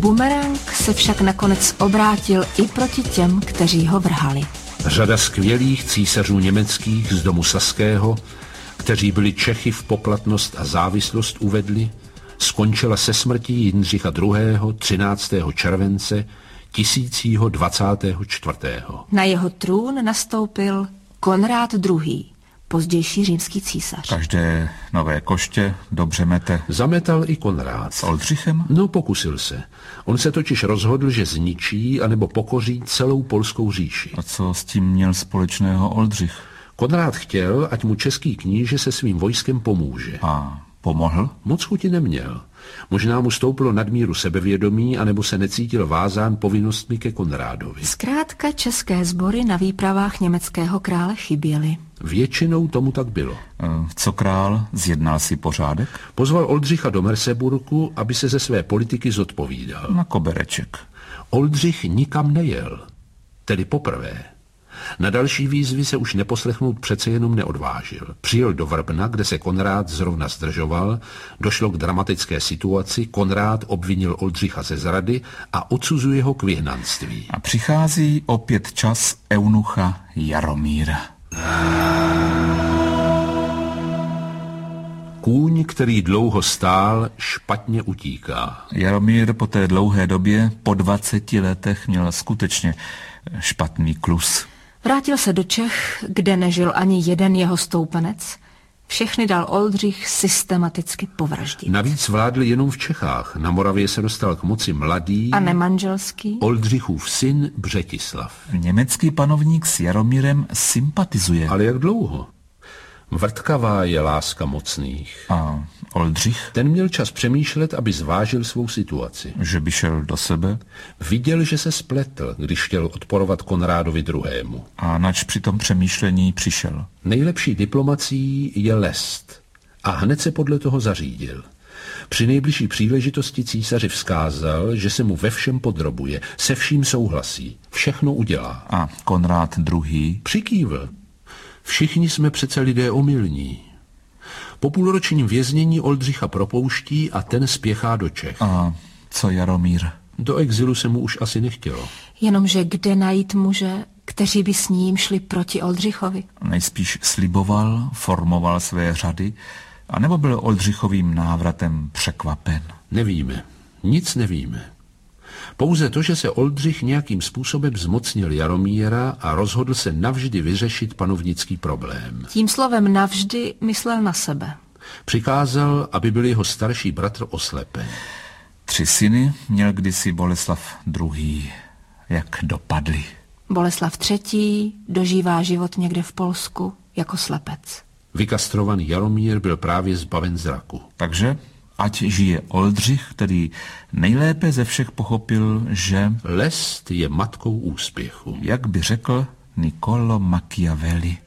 Bumerang se však nakonec obrátil i proti těm, kteří ho vrhali. Řada skvělých císařů německých z domu saského, kteří byli Čechy v poplatnost a závislost uvedli, skončila se smrtí Jindřicha II. 13. července 1024. Na jeho trůn nastoupil Konrád II., pozdější římský císař. Každé nové koště dobře mete. Zametal i Konrád. S Oldřichem? No, pokusil se. On se totiž rozhodl, že zničí anebo pokoří celou polskou říši. A co s tím měl společného Oldřich? Konrád chtěl, ať mu český kníže se svým vojskem pomůže. A pomohl? Moc chuti neměl. Možná mu stouplo nadmíru sebevědomí, anebo se necítil vázán povinnostmi ke Konrádovi. Zkrátka české sbory na výpravách německého krále chyběly. Většinou tomu tak bylo. Co král? Zjednal si pořádek? Pozval Oldřicha do Merseburku, aby se ze své politiky zodpovídal. Na kobereček. Oldřich nikam nejel. Tedy poprvé. Na další výzvy se už neposlechnout přece jenom neodvážil. Přijel do Vrbna, kde se Konrád zrovna zdržoval, došlo k dramatické situaci, Konrád obvinil Oldřicha ze zrady a odsuzuje ho k vyhnanství. A přichází opět čas eunucha Jaromíra. Kůň, který dlouho stál, špatně utíká. Jaromír po té dlouhé době, po 20 letech, měl skutečně špatný klus. Vrátil se do Čech, kde nežil ani jeden jeho stoupenec. Všechny dal Oldřich systematicky povraždit. Navíc vládl jenom v Čechách. Na Moravě se dostal k moci mladý a nemanželský Oldřichův syn Břetislav. Německý panovník s Jaromírem sympatizuje. Ale jak dlouho? Vrtkavá je láska mocných. A Oldřich? Ten měl čas přemýšlet, aby zvážil svou situaci. Že by šel do sebe? Viděl, že se spletl, když chtěl odporovat Konrádovi II. A nač při tom přemýšlení přišel? Nejlepší diplomací je lest. A hned se podle toho zařídil. Při nejbližší příležitosti císaři vzkázal, že se mu ve všem podrobuje, se vším souhlasí, všechno udělá. A Konrád II? Přikývl. Všichni jsme přece lidé omylní. Po půlročním věznění Oldřicha propouští a ten spěchá do Čech. A co Jaromír? Do exilu se mu už asi nechtělo. Jenomže kde najít muže, kteří by s ním šli proti Oldřichovi? Nejspíš sliboval, formoval své řady, anebo byl Oldřichovým návratem překvapen? Nevíme. Nic nevíme. Pouze to, že se Oldřich nějakým způsobem zmocnil Jaromíra a rozhodl se navždy vyřešit panovnický problém. Tím slovem navždy myslel na sebe. Přikázal, aby byl jeho starší bratr oslepen. 3 syny měl kdysi Boleslav II. Jak dopadli? Boleslav III. Dožívá život někde v Polsku jako slepec. Vykastrovaný Jaromír byl právě zbaven zraku. Takže ať žije Oldřich, který nejlépe ze všech pochopil, že lest je matkou úspěchu. Jak by řekl Niccolò Machiavelli.